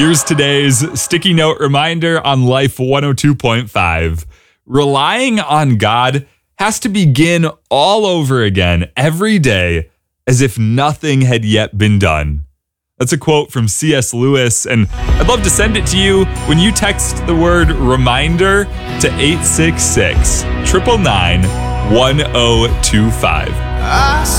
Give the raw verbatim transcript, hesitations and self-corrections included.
Here's today's sticky note reminder on Life one oh two point five. Relying on God has to begin all over again every day as if nothing had yet been done. That's a quote from C S Lewis, and I'd love to send it to you when you text the word reminder to eight six six, nine nine nine, one oh two five.